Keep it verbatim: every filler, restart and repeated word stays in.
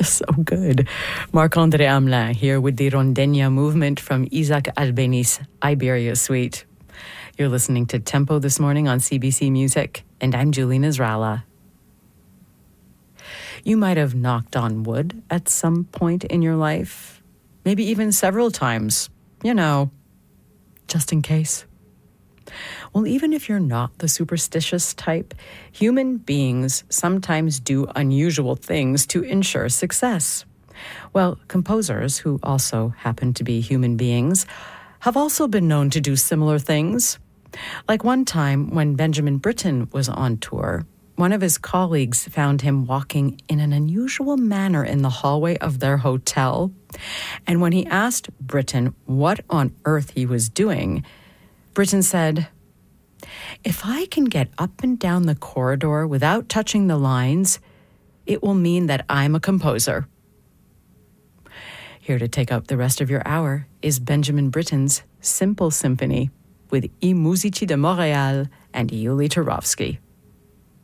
Just so good. Marc-André Hamelin here with the Rondeña movement from Isaac Albeni's Iberia Suite. You're listening to Tempo this morning on C B C Music, and I'm Julie Nasrallah. You might have knocked on wood at some point in your life, maybe even several times, you know, just in case. Well, even if you're not the superstitious type, human beings sometimes do unusual things to ensure success. Well, composers, who also happen to be human beings, have also been known to do similar things. Like one time when Benjamin Britten was on tour, one of his colleagues found him walking in an unusual manner in the hallway of their hotel. And when he asked Britten what on earth he was doing, Britten said, "If I can get up and down the corridor without touching the lines, it will mean that I'm a composer." Here to take up the rest of your hour is Benjamin Britten's Simple Symphony with I Musici de Montréal and Yuli Turovsky.